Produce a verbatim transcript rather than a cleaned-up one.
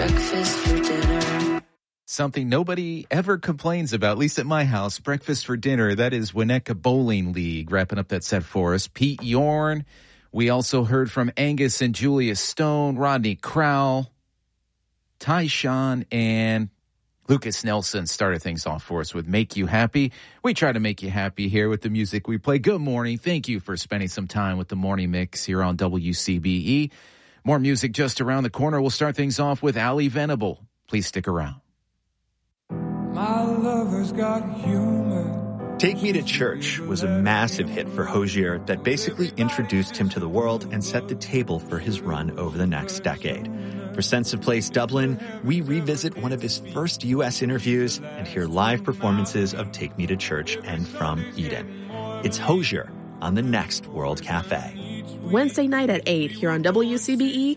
breakfast for dinner. Something nobody ever complains about, at least at my house, breakfast for dinner. That is Winnetka Bowling League wrapping up that set for us. Pete Yorn. We also heard from Angus and Julia Stone, Rodney Crowell, Tyshawn, and Lucas Nelson started things off for us with Make You Happy. We try to make you happy here with the music we play. Good morning. Thank you for spending some time with the Morning Mix here on W C B E. More music just around the corner. We'll start things off with Ali Venable. Please stick around. My lover's got humor. Take Me to Church was a massive hit for Hozier that basically introduced him to the world and set the table for his run over the next decade. For Sense of Place Dublin, we revisit one of his first U S interviews and hear live performances of Take Me to Church and From Eden. It's Hozier on the next World Cafe. Wednesday night at eight here on W C B E,